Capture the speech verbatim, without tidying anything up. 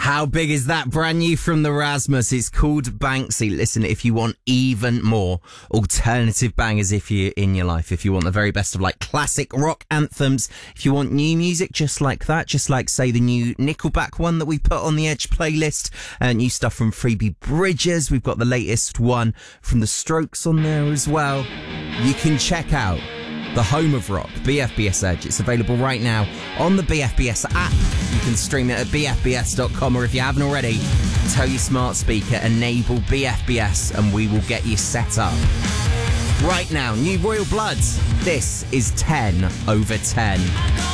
How big is that? Brand new from the Rasmus. It's called Banksy. Listen, if you want even more alternative bangers if you're in your life, if you want the very best of like classic rock anthems, if you want new music just like that, just like say the new Nickelback one that we put on the Edge playlist, uh, new stuff from Phoebe Bridgers. We've got the latest one from the Strokes on there as well. You can check out the home of rock, B F B S Edge. It's available right now on the B F B S app. You can stream it at b f b s dot com, or if you haven't already, tell your smart speaker, enable B F B S, and we will get you set up. Right now, New Royal Bloods. This is ten over ten.